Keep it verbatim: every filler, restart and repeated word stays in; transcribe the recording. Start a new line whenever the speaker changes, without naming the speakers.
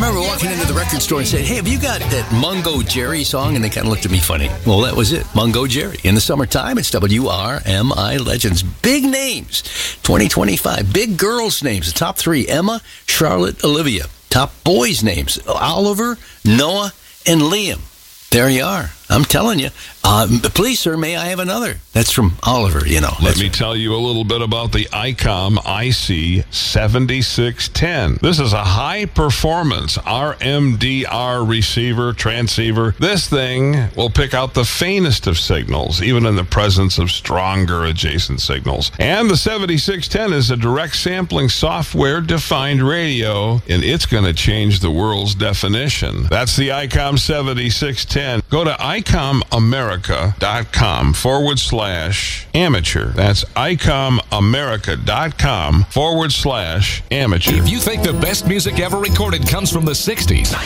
remember walking into the record store and saying, hey, have you got that Mungo Jerry song? And they kind of looked at me funny. Well, that was it. Mungo Jerry. In the summertime, it's W R M I Legends. Big names. twenty twenty-five. Big girls' names. The top three. Emma, Charlotte, Olivia. Top boys' names. Oliver, Noah, and Liam. There you are. I'm telling you. Uh, please, sir, may I have another? That's from Oliver, you know.
Let me tell you a little bit about the ICOM I C seventy-six ten. This is a high-performance R M D R receiver, transceiver. This thing will pick out the faintest of signals, even in the presence of stronger adjacent signals. And the seventy-six ten is a direct sampling software-defined radio, and it's going to change the world's definition. That's the ICOM seventy-six ten. Go to icomamerica.com forward slash amateur. That's icomamerica.com forward slash amateur.
If you think the best music ever recorded comes from the sixties,